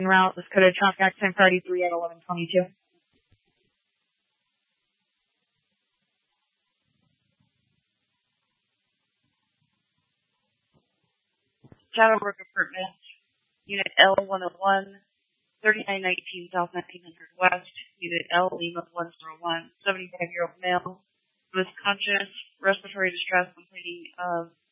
En route, this code traffic accident priority 3 at 1122. Shadowbrook Apartment, Unit L101, 3919 South 1900 West, Unit L Lima 101, 75-year-old male, with conscious respiratory distress complaining of